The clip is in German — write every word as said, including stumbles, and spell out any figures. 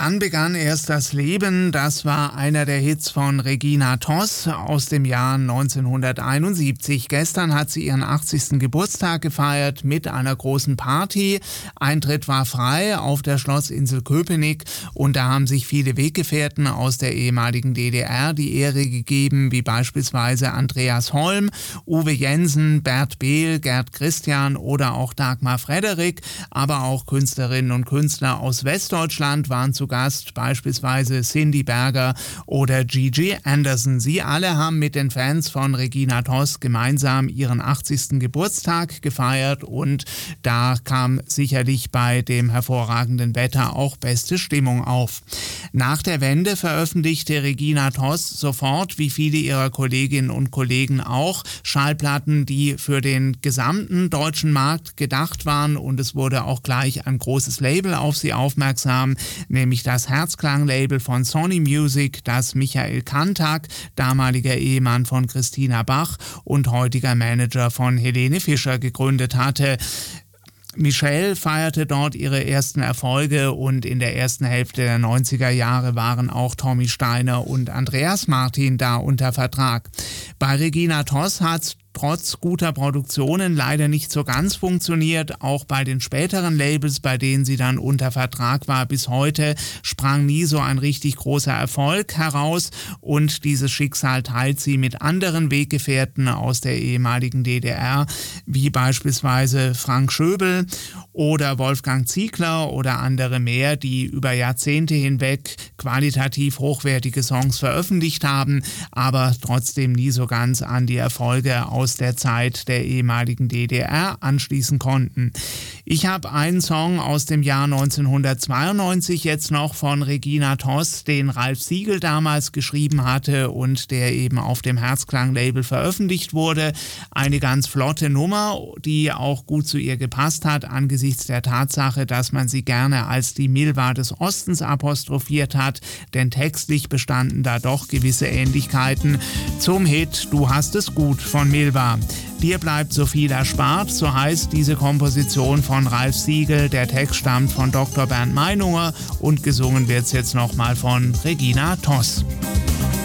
Dann begann erst das Leben. Das war einer der Hits von Regina Toss aus dem Jahr neunzehnhunderteinundsiebzig. Gestern hat sie ihren achtzigsten Geburtstag gefeiert mit einer großen Party. Eintritt war frei auf der Schlossinsel Köpenick und da haben sich viele Weggefährten aus der ehemaligen D D R die Ehre gegeben, wie beispielsweise Andreas Holm, Uwe Jensen, Bert Behl, Gerd Christian oder auch Dagmar Frederik. Aber auch Künstlerinnen und Künstler aus Westdeutschland waren zu Gast, beispielsweise Cindy Berger oder Gigi Anderson. Sie alle haben mit den Fans von Regina Toss gemeinsam ihren achtzigsten Geburtstag gefeiert und da kam sicherlich bei dem hervorragenden Wetter auch beste Stimmung auf. Nach der Wende veröffentlichte Regina Toss sofort, wie viele ihrer Kolleginnen und Kollegen auch, Schallplatten, die für den gesamten deutschen Markt gedacht waren und es wurde auch gleich ein großes Label auf sie aufmerksam, nämlich das Herzklang-Label von Sony Music, das Michael Kantak, damaliger Ehemann von Christina Bach und heutiger Manager von Helene Fischer, gegründet hatte. Michelle feierte dort ihre ersten Erfolge und in der ersten Hälfte der neunziger Jahre waren auch Tommy Steiner und Andreas Martin da unter Vertrag. Bei Regina Toss hat's trotz guter Produktionen leider nicht so ganz funktioniert. Auch bei den späteren Labels, bei denen sie dann unter Vertrag war, bis heute sprang nie so ein richtig großer Erfolg heraus und dieses Schicksal teilt sie mit anderen Weggefährten aus der ehemaligen D D R, wie beispielsweise Frank Schöbel oder Wolfgang Ziegler oder andere mehr, die über Jahrzehnte hinweg qualitativ hochwertige Songs veröffentlicht haben, aber trotzdem nie so ganz an die Erfolge aus der Zeit der ehemaligen D D R anschließen konnten. Ich habe einen Song aus dem Jahr neunzehnhundertzweiundneunzig jetzt noch von Regina Toss, den Ralf Siegel damals geschrieben hatte und der eben auf dem Herzklang-Label veröffentlicht wurde. Eine ganz flotte Nummer, die auch gut zu ihr gepasst hat, angesichts der Tatsache, dass man sie gerne als die Milva des Ostens apostrophiert hat, denn textlich bestanden da doch gewisse Ähnlichkeiten zum Hit Du hast es gut von Milva. Dir bleibt so viel erspart, so heißt diese Komposition von Ralf Siegel. Der Text stammt von Doktor Bernd Meinunger und gesungen wird's jetzt nochmal von Regina Toss.